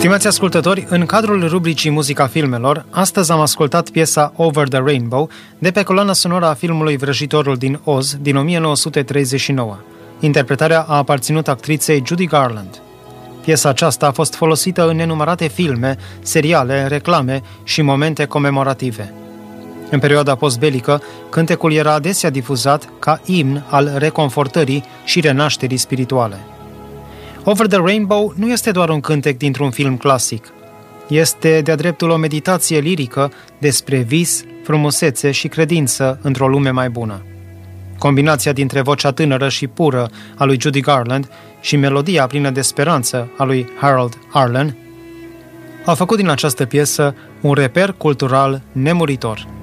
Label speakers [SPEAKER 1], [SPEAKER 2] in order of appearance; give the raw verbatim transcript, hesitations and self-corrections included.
[SPEAKER 1] Stimați ascultători, în cadrul rubricii Muzica filmelor, astăzi am ascultat piesa Over the Rainbow de pe coloana sonoră a filmului Vrăjitorul din Oz din o mie nouă sute treizeci și nouă. Interpretarea a aparținut actriței Judy Garland. Piesa aceasta a fost folosită în nenumărate filme, seriale, reclame și momente comemorative. În perioada postbelică, cântecul era adesea difuzat ca imn al reconfortării și renașterii spirituale. Over the Rainbow nu este doar un cântec dintr-un film clasic. Este de-a dreptul o meditație lirică despre vis, frumusețe și credință într-o lume mai bună. Combinația dintre vocea tânără și pură a lui Judy Garland și melodia plină de speranță a lui Harold Arlen a făcut din această piesă un reper cultural nemuritor.